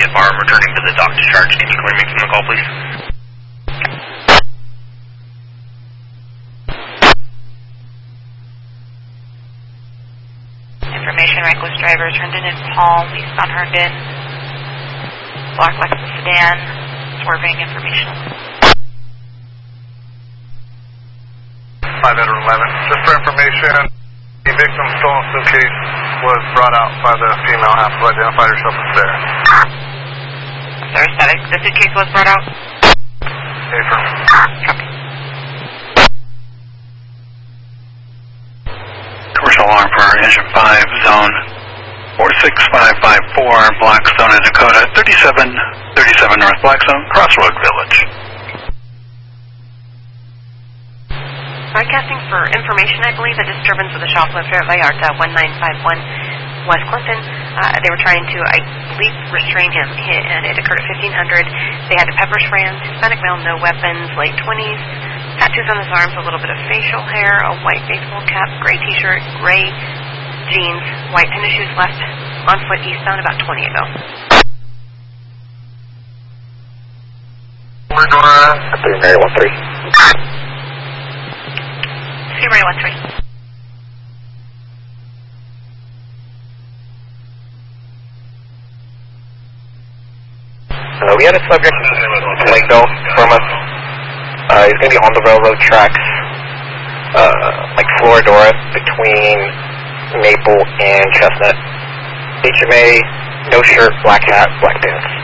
VFR, I'm returning to the dock discharge. Can you clear me from the call, please? Information, reckless driver turned in Palm, eastbound Herndon. Black Lexus sedan, swerving, information. 5 out of 11. Just for information, the victim's stolen suitcase was brought out by the female, have to identify herself as Sarah. Sorry, static. The suitcase was brought out? Affirm. Copy. Commercial alarm for engine 5, zone 46554, Blackstone, Dakota, 3737 North Blackstone, Crossroad Village. Broadcasting for information, I believe, a disturbance of the shoplifter at Vallarta, 1951 West Clinton. They were trying to, I believe, restrain him, and it occurred at 1500. They had a pepper spray on, Hispanic male, no weapons, late 20s, tattoos on his arms, a little bit of facial hair, a white baseball cap, gray t-shirt, gray jeans, white tennis shoes, left on foot eastbound about 20 ago. Mary 13. Mary 13. We had a subject in Lakeville from us. He's going to be on the railroad tracks, like Floridora, between Maple and Chestnut. HMA, no shirt, black hat, black pants.